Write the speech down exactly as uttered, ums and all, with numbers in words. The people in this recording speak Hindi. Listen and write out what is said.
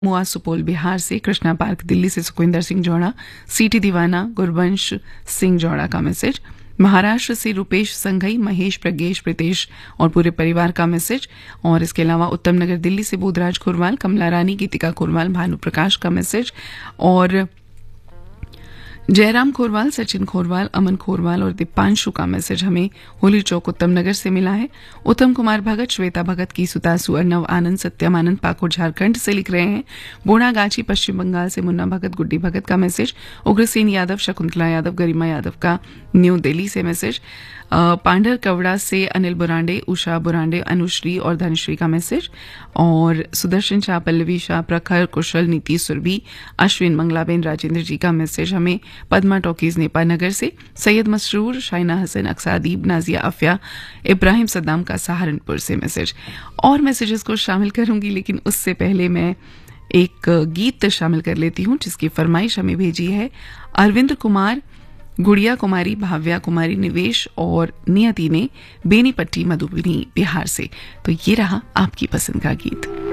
मुआ सुपौल बिहार से, कृष्णा पार्क दिल्ली से सुखविंदर सिंह जौड़ा, सीटी दीवाना गुरबंश सिंह जौड़ा का मैसेज, महाराष्ट्र से रूपेश संघई, महेश, प्रज्ञेश, प्रीतेश और पूरे परिवार का मैसेज। और इसके अलावा उत्तम नगर दिल्ली से बोधराज खुरवाल, कमला रानी, गीतिका खुरवाल, भानु प्रकाश का मैसेज और जयराम खोरवाल, सचिन खोरवाल, अमन खोरवाल और दीपांशु का मैसेज हमें होली चौक उत्तम नगर से मिला है। उत्तम कुमार भगत, श्वेता भगत, की सुतासु, अर्नव आनंद, सत्यम आनंद पाकुड़ झारखंड से लिख रहे हैं। बोनागाची पश्चिम बंगाल से मुन्ना भगत, गुड्डी भगत का मैसेज। उग्रसेन यादव, शकुंतला यादव, गरिमा यादव का न्यू दिल्ली से मैसेज। पांडर कवड़ा से अनिल बुरांडे, उषा बुरांडे, अनुश्री और धनश्री का मैसेज। और सुदर्शन शाह, पल्लवी शाह, प्रखर, कुशल, नीति सुरभि, अश्विन, मंगलाबेन, राजेंद्र जी का मैसेज हमें पद्मा टॉकीज नेपा नगर से। सैयद मसरूर, शाइना हसन, अक्सादीब, नाजिया अफिया, इब्राहिम सद्दाम का सहारनपुर से मैसेज। और मैसेजेस को शामिल करूंगी, लेकिन उससे पहले मैं एक गीत शामिल कर लेती हूं जिसकी फरमाइश हमें भेजी है अरविंद कुमार, गुड़िया कुमारी, भाव्या कुमारी, निवेश और नियति ने बेनीपट्टी मधुबनी बिहार से। तो ये रहा आपकी पसंद का गीत।